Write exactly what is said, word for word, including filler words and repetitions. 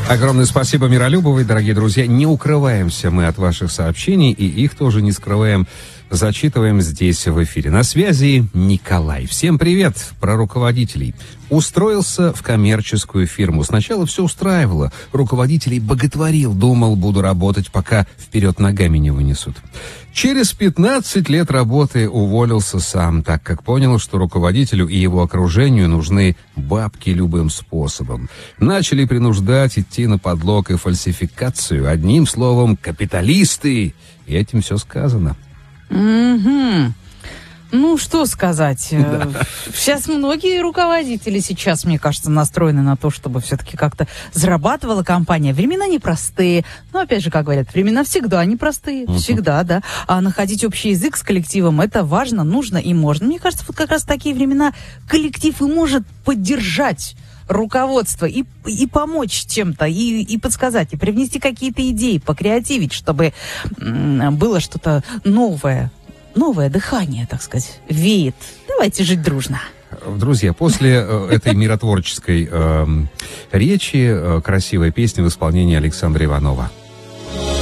Огромное спасибо Миролюбовой, дорогие друзья. Не укрываемся мы от ваших сообщений, и их тоже не скрываем. Зачитываем здесь в эфире. На связи Николай. Всем привет. Про руководителей. Устроился в коммерческую фирму. Сначала все устраивало. Руководителей боготворил. Думал, буду работать, пока вперед ногами не вынесут. Через пятнадцать лет работы уволился сам, так как понял, что руководителю и его окружению нужны бабки любым способом. Начали принуждать идти на подлог и фальсификацию. Одним словом, капиталисты. И этим все сказано. Угу. Ну, что сказать. Да. Сейчас многие руководители сейчас, мне кажется, настроены на то, чтобы все-таки как-то зарабатывала компания. Времена непростые. Но, опять же, как говорят, времена всегда непростые. Uh-huh. Всегда, да. А находить общий язык с коллективом, это важно, нужно и можно. Мне кажется, вот как раз в такие времена коллектив и может поддержать руководство и, и помочь чем-то, и, и подсказать, и привнести какие-то идеи, покреативить, чтобы м- было что-то новое. Новое дыхание, так сказать, веет. Давайте жить дружно. Друзья, после э, этой миротворческой э, речи э, красивая песня в исполнении Александра Иванова.